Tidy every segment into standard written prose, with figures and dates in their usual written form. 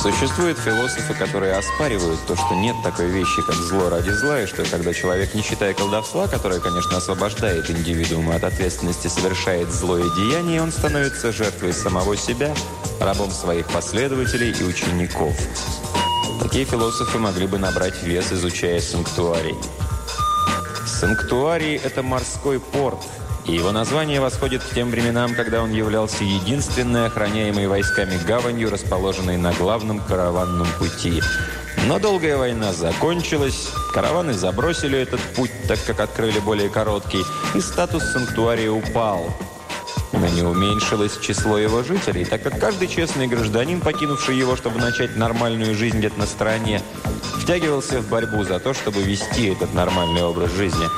Существуют философы, которые оспаривают то, что нет такой вещи, как зло ради зла, и что когда человек, не считая колдовства, которое, конечно, освобождает индивидуума от ответственности, совершает злое деяние, он становится жертвой самого себя, рабом своих последователей и учеников. Такие философы могли бы набрать вес, изучая санктуарий. Санктуарий – это морской порт, и его название восходит к тем временам, когда он являлся единственной охраняемой войсками гаванью, расположенной на главном караванном пути. Но долгая война закончилась, караваны забросили этот путь, так как открыли более короткий, и статус санктуария упал. Но не уменьшилось число его жителей, так как каждый честный гражданин, покинувший его, чтобы начать нормальную жизнь где-то на стороне, втягивался в борьбу за то, чтобы вести этот нормальный образ жизни.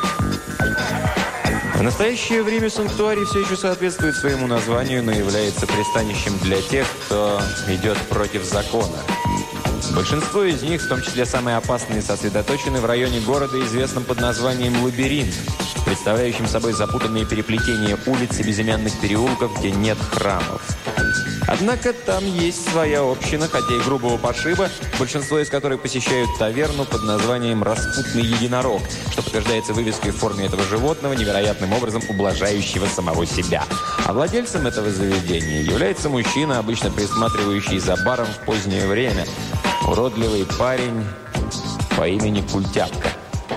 В настоящее время санктуарий все еще соответствует своему названию, но является пристанищем для тех, кто идет против закона. Большинство из них, в том числе самые опасные, сосредоточены в районе города, известном под названием «Лабиринт», представляющим собой запутанные переплетения улиц и безымянных переулков, где нет храмов. Однако там есть своя община, хотя и грубого пошиба, большинство из которых посещают таверну под названием «Распутный единорог», что подтверждается вывеской в форме этого животного, невероятным образом ублажающего самого себя. А владельцем этого заведения является мужчина, обычно присматривающий за баром в позднее время. Уродливый парень по имени Культяпка.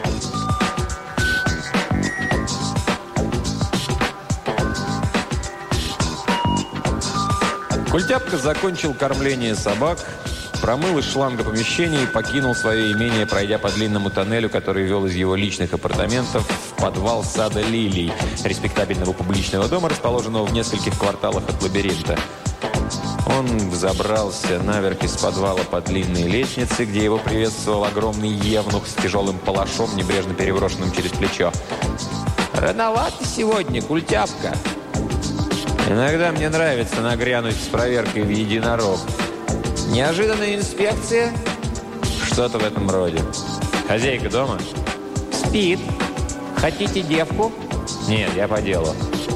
Культяпка закончил кормление собак, промыл из шланга помещение и покинул свое имение, пройдя по длинному тоннелю, который вел из его личных апартаментов в подвал сада «Лилий», респектабельного публичного дома, расположенного в нескольких кварталах от лабиринта. Он взобрался наверх из подвала по длинной лестнице, где его приветствовал огромный евнух с тяжелым палашом, небрежно переброшенным через плечо. «Рановато сегодня, Культяпка!» «Иногда мне нравится нагрянуть с проверкой в единорог». «Неожиданная инспекция?» «Что-то в этом роде». «Хозяйка дома?» «Спит. Хотите девку?» «Нет, я по делу».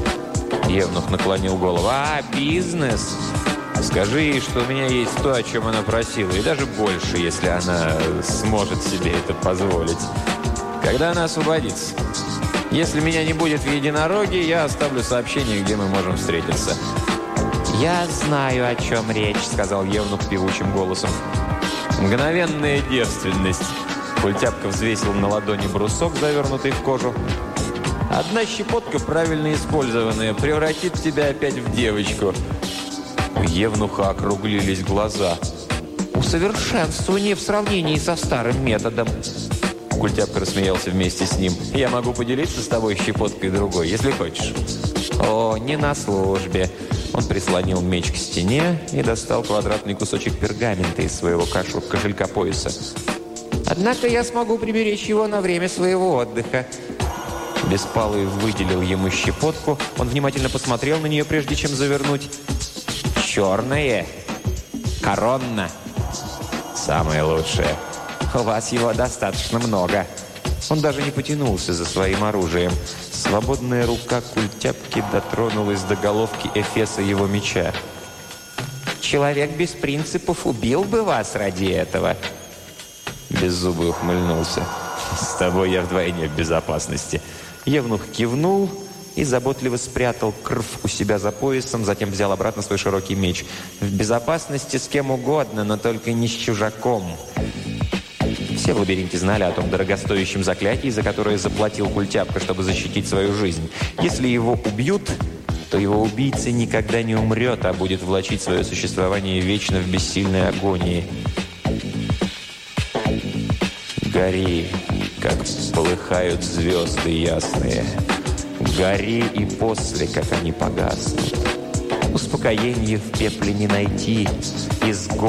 Евнух наклонил голову. «А, бизнес? Скажи ей, что у меня есть то, о чем она просила, и даже больше, если она сможет себе это позволить. Когда она освободится? Если меня не будет в единороге, я оставлю сообщение, где мы можем встретиться». «Я знаю, о чем речь», — сказал евнух певучим голосом. «Мгновенная девственность». Культяпка взвесил на ладони брусок, завернутый в кожу. «Одна щепотка, правильно использованная, превратит тебя опять в девочку». У евнуха округлились глаза. «Усовершенствование в сравнении со старым методом». Культяпка рассмеялся вместе с ним. «Я могу поделиться с тобой щепоткой другой, если хочешь». «О, не на службе». Он прислонил меч к стене и достал квадратный кусочек пергамента из своего кошелька пояса. «Однако я смогу приберечь его на время своего отдыха». Беспалый выделил ему щепотку. Он внимательно посмотрел на нее, прежде чем завернуть. «Черное. Коронна. Самое лучшее. У вас его достаточно много». Он даже не потянулся за своим оружием. Свободная рука Культяпки дотронулась до головки эфеса его меча. «Человек без принципов убил бы вас ради этого». Беззубый ухмыльнулся. «С тобой я вдвойне в безопасности». Евнух кивнул и заботливо спрятал крв у себя за поясом, затем взял обратно свой широкий меч. «В безопасности с кем угодно, но только не с чужаком». Все в лабиринте знали о том дорогостоящем заклятии, за которое заплатил Культяпка, чтобы защитить свою жизнь. Если его убьют, то его убийца никогда не умрет, а будет влачить свое существование вечно в бессильной агонии. Гори, как полыхают звезды ясные. Гори и после, как они погаснут. Успокоение в пепле не найти.